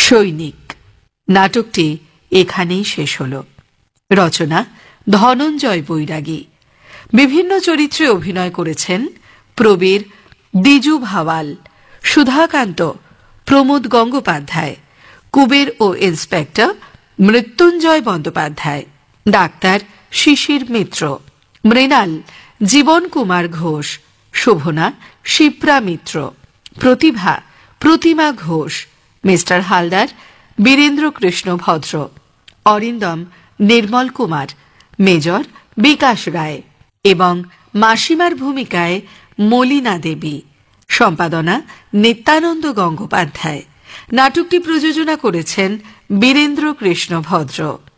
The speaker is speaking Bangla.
সৈনিক নাটকটি এখানেই শেষ হল। রচনা ধনঞ্জয় বৈরাগী। বিভিন্ন চরিত্রে অভিনয় করেছেন প্রবীর, দ্বিজু ভাওয়াল, সুধাকান্ত, প্রমোদ গঙ্গোপাধ্যায়, কুবের ও ইন্সপেক্টর মৃত্যুঞ্জয় বন্দ্যোপাধ্যায়, ডাক্তার শিশির মিত্র, মৃণাল জীবন কুমার ঘোষ, শোভনা শিপ্রা মিত্র, প্রতিভা প্রতিমা ঘোষ, মিস্টার হালদার বীরেন্দ্র কৃষ্ণ ভদ্র, অরিন্দম নির্মল কুমার, মেজর বিকাশ রায় এবং মাসিমার ভূমিকায় মলিনা দেবী। সম্পাদনা নিত্যানন্দ গঙ্গোপাধ্যায়। নাটকটি প্রযোজনা করেছেন বীরেন্দ্র কৃষ্ণ ভদ্র।